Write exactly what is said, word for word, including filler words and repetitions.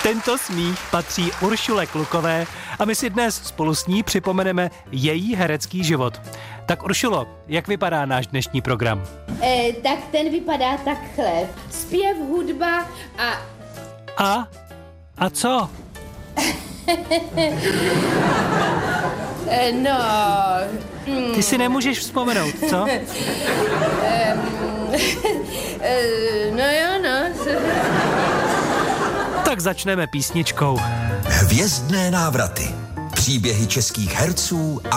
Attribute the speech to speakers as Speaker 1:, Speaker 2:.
Speaker 1: Tento smích patří Uršule Klukové a my si dnes spolu s ní připomeneme její herecký život. Tak Uršulo, jak vypadá náš dnešní program?
Speaker 2: E, tak ten vypadá takhle. Zpěv, hudba a...
Speaker 1: A? A co?
Speaker 2: e, no...
Speaker 1: Ty si nemůžeš vzpomenout, co?
Speaker 2: e, e, no jo, no...
Speaker 1: Tak začneme písničkou.
Speaker 3: Hvězdné návraty. Příběhy českých herců a